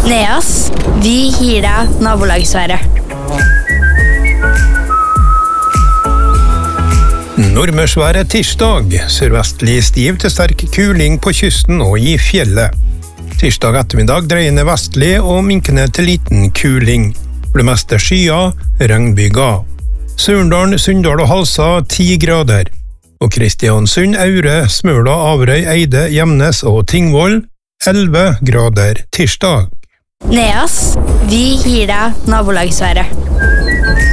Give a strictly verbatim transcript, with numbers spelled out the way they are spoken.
Neas, vi gir deg nabolagsværet. Nordmørsværet tirsdag, sørvestlig stiv til sterk kuling på kysten og i fjellet. Tirsdag ettermiddag dreiende vestlig og minkende til liten kuling. For det meste skyer, regnbyger. Surndalen, Sunndal og Halsa ti grader. Og Kristiansund, Aure, Smøla, Averøy, Eide, Gjemnes og Tingvoll elleve grader tirsdag. Neas, vi gir deg nabolagsværet.